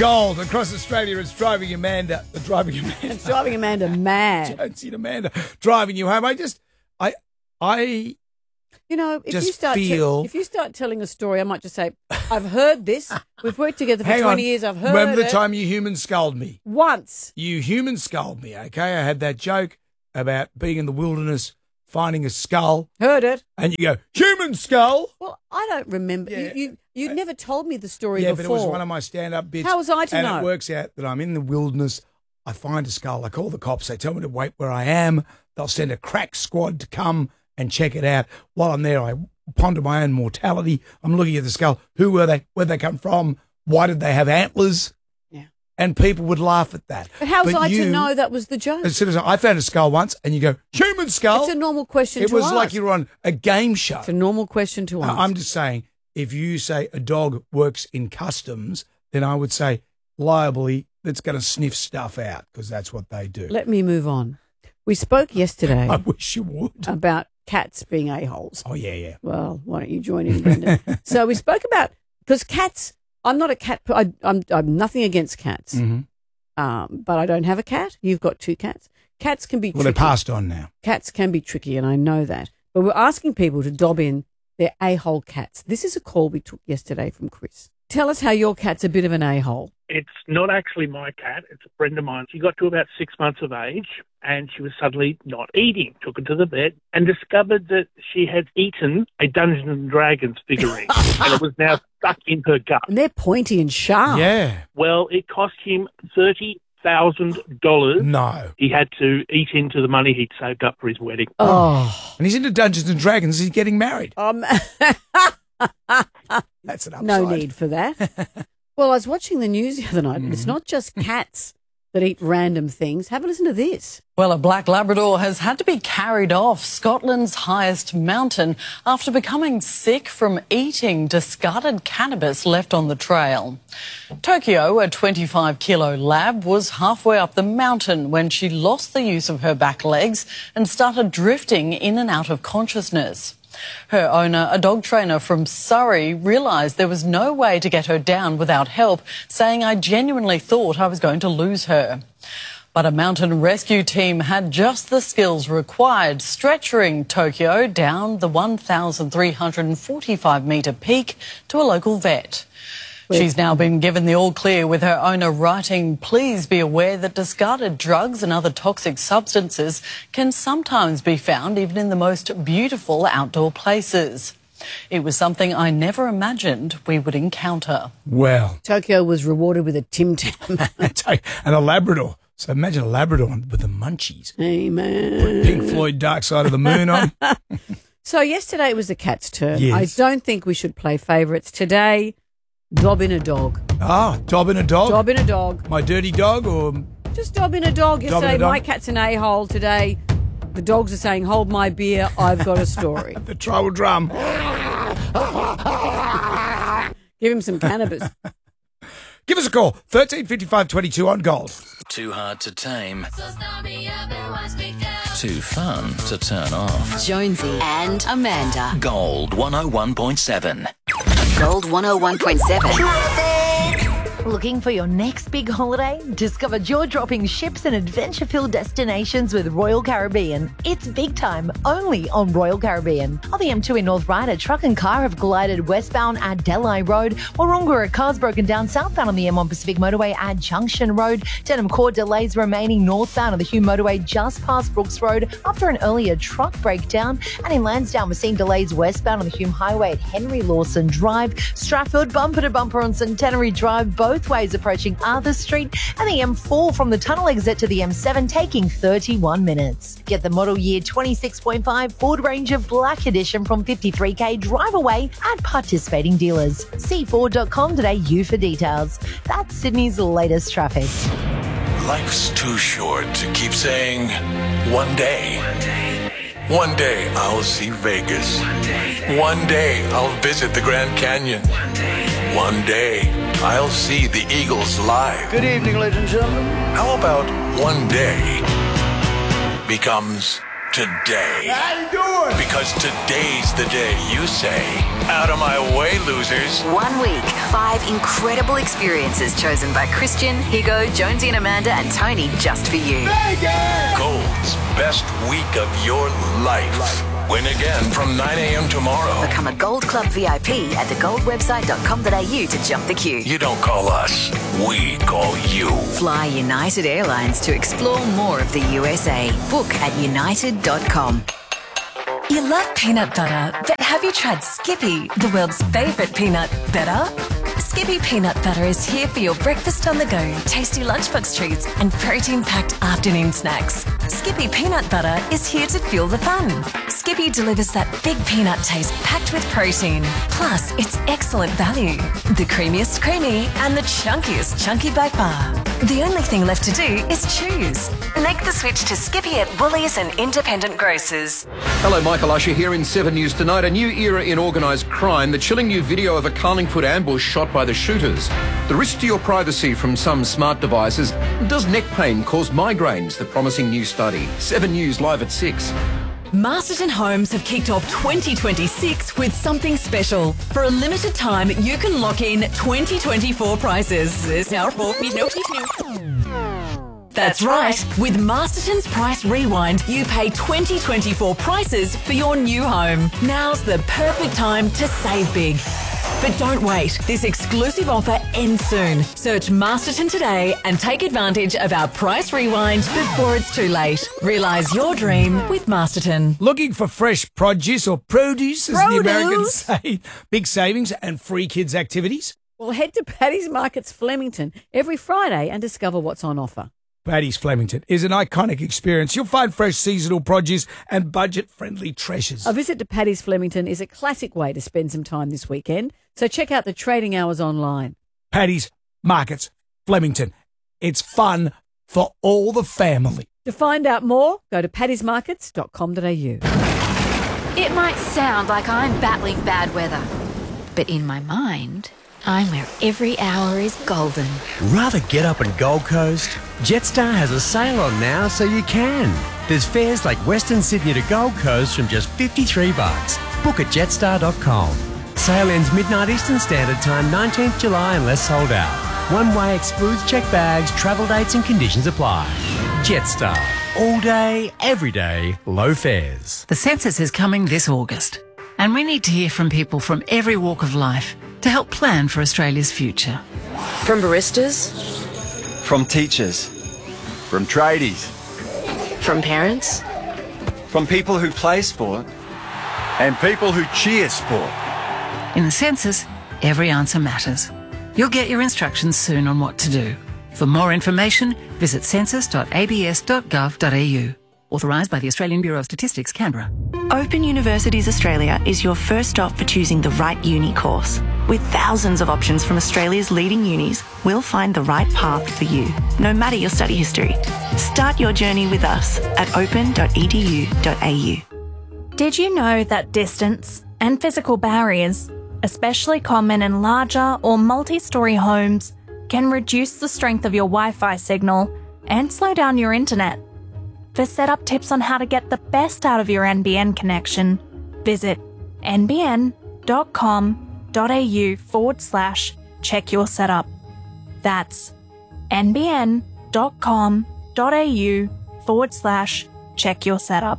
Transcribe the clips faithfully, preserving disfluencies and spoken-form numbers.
Gold. Across Australia, it's driving Amanda. The driving Amanda. It's driving Amanda mad. Jonesy and Amanda driving you home. I just, I, I. You know, if Just you start feel- te- if you start telling a story, I might just say, I've heard this. We've worked together for Hang twenty on. years. I've heard Remember the it time you human sculled me? once. You human sculled me, okay? I had that joke about being in the wilderness, finding a skull, Heard it. and you go, human skull? Well, I don't remember. Yeah. You you, you never told me the story Yeah, before. but it was one of my stand-up bits. How was I to and know? it works out that I'm in the wilderness. I find a skull. I call the cops. They tell me to wait where I am. They'll send a crack squad to come and check it out. While I'm there, I ponder my own mortality. I'm looking at the skull. Who were they? Where'd they come from? Why did they have antlers? Yeah. And people would laugh at that. But how was I you, to know that was the joke? As soon as I, I found a skull once, and you go, human skull? It's a normal question It to was ask. like you were on a game show. It's a normal question to ask. I'm just saying, if you say a dog works in customs, then I would say liably that's going to sniff stuff out because that's what they do. Let me move on. We spoke yesterday I wish you would. about cats being a-holes. Oh, yeah, yeah. Well, why don't you join in, Brendan? So we spoke about, because cats, I'm not a cat, I, I'm, I'm nothing against cats, Mm-hmm. um, but I don't have a cat. You've got two cats. Cats can be Well, tricky. they're passed on now. Cats can be tricky, and I know that. But we're asking people to dob in their a-hole cats. This is a call we took yesterday from Chris. Tell us how your cat's a bit of an a-hole. It's not actually my cat. It's a friend of mine. She got to about six months of age and she was suddenly not eating. Took her to the vet and discovered that she had eaten a Dungeons and Dragons figurine and it was now stuck in her gut. And they're pointy and sharp. Yeah. Well, it cost him thirty thousand dollars. No. He had to eat into the money he'd saved up for his wedding. Oh. And he's into Dungeons and Dragons. He's getting married. Um, That's an upside. no need for that. Well, I was watching the news the other night, and it's not just cats that eat random things. Have a listen to this. Well, a black Labrador has had to be carried off Scotland's highest mountain after becoming sick from eating discarded cannabis left on the trail. Tokyo, a twenty-five kilo lab, was halfway up the mountain when she lost the use of her back legs and started drifting in and out of consciousness. Her owner, a dog trainer from Surrey, realised there was no way to get her down without help, saying, "I genuinely thought I was going to lose her." But a mountain rescue team had just the skills required, stretchering Tokyo down the one thousand three hundred forty-five metre peak to a local vet. She's now been given the all-clear, with her owner writing, "Please be aware that discarded drugs and other toxic substances can sometimes be found even in the most beautiful outdoor places. It was something I never imagined we would encounter." Well, Tokyo was rewarded with a Tim Tam. and a Labrador. So imagine a Labrador with the munchies. Amen. Pink Floyd Dark Side of the Moon on. So yesterday it was the cat's turn. Yes. I don't think we should play favourites. Today, dob in a dog. Ah, dob in a dog? Dob in a dog. My dirty dog or... Just dob in a dog. Dob in Yesterday, a dog. my cat's an a-hole. Today, the dogs are saying, "Hold my beer, I've got a story." the tribal drum. Give him some cannabis. Give us a call. thirteen fifty-five twenty-two on Gold. Too hard to tame. Too fun to turn off. Jonesy and Amanda. Gold one oh one point seven. Gold one oh one point seven. Looking for your next big holiday? Discover jaw-dropping ships and adventure-filled destinations with Royal Caribbean. It's big time, only on Royal Caribbean. On the M two in North Ryde, a truck and car have collided westbound at Delhi Road. Wahroonga, a car's broken down southbound on the M one Pacific Motorway at Junction Road. Denham Court delays remaining northbound on the Hume Motorway just past Brooks Road after an earlier truck breakdown. And in Lansdowne, we're seeing delays westbound on the Hume Highway at Henry Lawson Drive. Strathfield, bumper to bumper on Centenary Drive, both ways approaching Arthur Street, and the M four from the tunnel exit to the M seven taking thirty-one minutes. Get the model year twenty-six point five Ford Ranger Black Edition from fifty-three K drive away at participating dealers. See Ford dot com today U for details. That's Sydney's latest traffic. Life's too short to keep saying, one day. One day I'll see Vegas. One day I'll visit the Grand Canyon. One day I'll see the Eagles live. Good evening, ladies and gentlemen. How about one day becomes today. How you doing? Because today's the day you say, out of my way, losers. One week, five incredible experiences chosen by Christian, Higo, Jonesy and Amanda and Tony just for you. Gold's best week of your life. Win again from nine a.m. tomorrow. Become a Gold Club V I P at the gold website dot com dot a u to jump the queue. You don't call us, we call you. Fly United Airlines to explore more of the U S A. Book at united dot com. You love peanut butter, but have you tried Skippy, the world's favourite peanut butter? Skippy peanut butter is here for your breakfast on the go, tasty lunchbox treats and protein-packed afternoon snacks. Skippy peanut butter is here to fuel the fun. Skippy delivers that big peanut taste packed with protein. Plus, it's excellent value. The creamiest creamy and the chunkiest chunky by far. The only thing left to do is choose. Make the switch to Skippy at Woolies and independent grocers. Hello, Michael Usher here in Seven News Tonight. A new era in organised crime. The chilling new video of a Carlingford ambush shot by the shooters. The risk to your privacy from some smart devices. Does neck pain cause migraines? The promising new study. Seven News live at six. Masterton Homes have kicked off twenty twenty-six with something special. For a limited time, you can lock in twenty twenty-four prices. That's right. With Masterton's Price Rewind, you pay twenty twenty-four prices for your new home. Now's the perfect time to save big. But don't wait. This exclusive offer ends soon. Search Masterton today and take advantage of our Price Rewind before it's too late. Realise your dream with Masterton. Looking for fresh produce or produce, as Produce. the Americans say. Big savings and free kids' activities. Well, head to Paddy's Markets Flemington every Friday and discover what's on offer. Paddy's Flemington is an iconic experience. You'll find fresh seasonal produce and budget-friendly treasures. A visit to Paddy's Flemington is a classic way to spend some time this weekend, so check out the trading hours online. Paddy's Markets Flemington. It's fun for all the family. To find out more, go to paddys markets dot com dot a u. It might sound like I'm battling bad weather, but in my mind, I'm where every hour is golden. Rather get up in Gold Coast? Jetstar has a sale on now, so you can. There's fares like Western Sydney to Gold Coast from just fifty-three bucks. Book at jetstar dot com. Sale ends midnight Eastern Standard Time, nineteenth July, unless sold out. One way excludes checked bags, travel dates and conditions apply. Jetstar. All day, every day, low fares. The census is coming this August, and we need to hear from people from every walk of life to help plan for Australia's future. From baristas, from teachers, from tradies, from parents, from people who play sport, and people who cheer sport. In the census, every answer matters. You'll get your instructions soon on what to do. For more information, visit census dot a b s dot gov dot a u. Authorised by the Australian Bureau of Statistics, Canberra. Open Universities Australia is your first stop for choosing the right uni course. With thousands of options from Australia's leading unis, we'll find the right path for you, no matter your study history. Start your journey with us at open dot e d u dot a u. Did you know that distance and physical barriers, especially common in larger or multi-storey homes, can reduce the strength of your Wi-Fi signal and slow down your internet? For setup tips on how to get the best out of your N B N connection, visit n b n dot com dot a u forward slash check your setup. That's n b n dot com dot a u forward slash check your setup.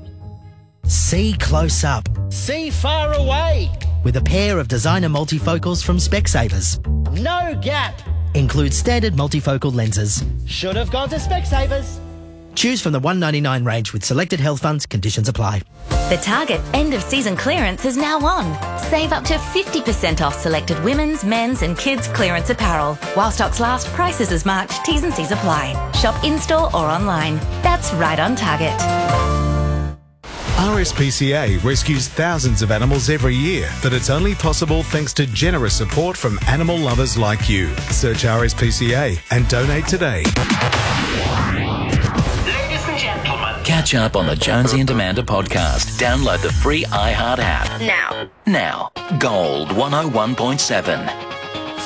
See close up. See far away. With a pair of designer multifocals from Specsavers. No gap. Includes standard multifocal lenses. Should have gone to Specsavers. Choose from the one ninety-nine range with selected health funds. Conditions apply. The Target end of season clearance is now on. Save up to fifty percent off selected women's, men's and kids clearance apparel. While stocks last, prices as marked, T's and C's apply. Shop in-store or online. That's right on Target. R S P C A rescues thousands of animals every year, but it's only possible thanks to generous support from animal lovers like you. Search R S P C A and donate today. Catch up on the Jonesy and Amanda podcast. Download the free iHeart app. Now. Now. Gold one oh one point seven.